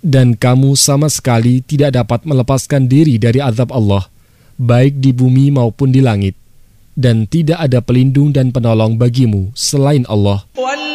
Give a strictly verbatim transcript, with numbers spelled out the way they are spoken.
Dan kamu sama sekali tidak dapat melepaskan diri dari azab Allah, baik di bumi maupun di langit. Dan tidak ada pelindung dan penolong bagimu selain Allah.